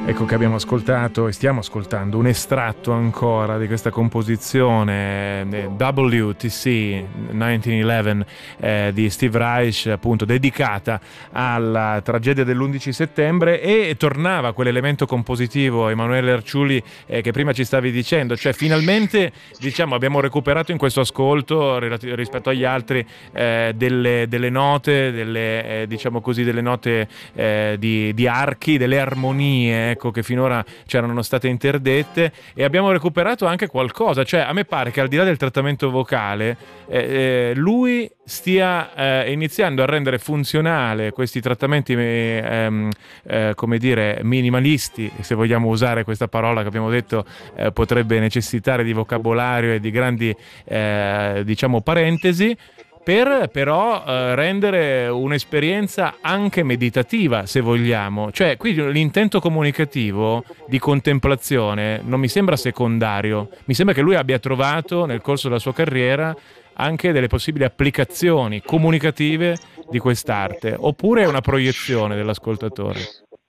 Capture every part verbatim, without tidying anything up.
Ecco che abbiamo ascoltato e stiamo ascoltando un estratto ancora di questa composizione eh, W T C millenovecentoundici eh, di Steve Reich, appunto dedicata alla tragedia dell'undici settembre, e tornava quell'elemento compositivo, Emanuele Arciuli, eh, che prima ci stavi dicendo, cioè finalmente diciamo abbiamo recuperato in questo ascolto relati- rispetto agli altri eh, delle, delle note, delle, eh, diciamo così, delle note eh, di, di archi, delle armonie, ecco, che finora c'erano state interdette, e abbiamo recuperato anche qualcosa. Cioè a me pare che al di là del trattamento vocale eh, eh, lui stia eh, iniziando a rendere funzionale questi trattamenti eh, ehm, eh, come dire minimalisti, se vogliamo usare questa parola che abbiamo detto eh, potrebbe necessitare di vocabolario e di grandi eh, diciamo parentesi, per però eh, rendere un'esperienza anche meditativa, se vogliamo. Cioè qui l'intento comunicativo di contemplazione non mi sembra secondario, mi sembra che lui abbia trovato nel corso della sua carriera anche delle possibili applicazioni comunicative di quest'arte, oppure è una proiezione dell'ascoltatore?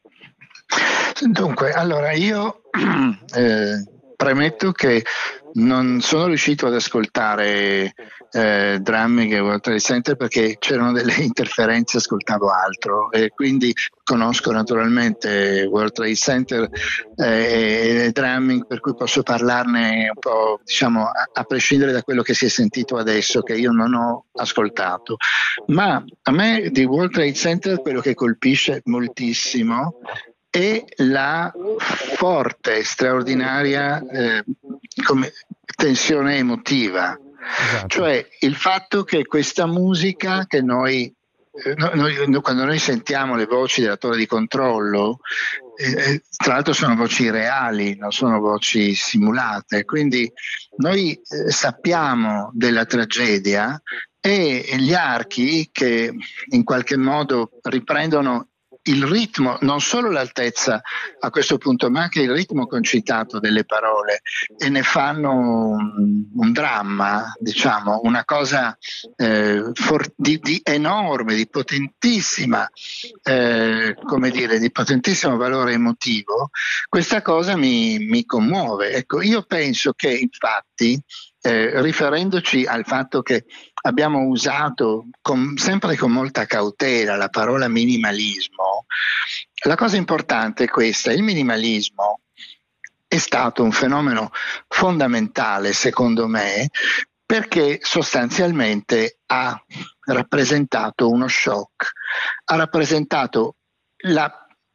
Dunque, allora io eh, premetto che non sono riuscito ad ascoltare eh, Drumming e World Trade Center perché c'erano delle interferenze, ascoltavo altro, e quindi conosco naturalmente World Trade Center eh, e Drumming, per cui posso parlarne un po', diciamo, a, a prescindere da quello che si è sentito adesso, che io non ho ascoltato. Ma a me di World Trade Center quello che colpisce moltissimo è la forte, straordinaria eh, come tensione emotiva. Esatto. Cioè il fatto che questa musica che noi, eh, noi, noi quando noi sentiamo le voci della torre di controllo, eh, tra l'altro sono voci reali, non sono voci simulate, quindi noi eh, sappiamo della tragedia, e gli archi che in qualche modo riprendono il ritmo, non solo l'altezza a questo punto, ma anche il ritmo concitato delle parole, e ne fanno un, un dramma, diciamo, una cosa eh, for, di, di enorme, di potentissima, eh, come dire, di potentissimo valore emotivo. Questa cosa mi, mi commuove. Ecco, io penso che infatti, eh, riferendoci al fatto che abbiamo usato con, sempre con molta cautela la parola minimalismo, la cosa importante è questa: il minimalismo è stato un fenomeno fondamentale, secondo me, perché sostanzialmente ha rappresentato uno shock, ha rappresentato la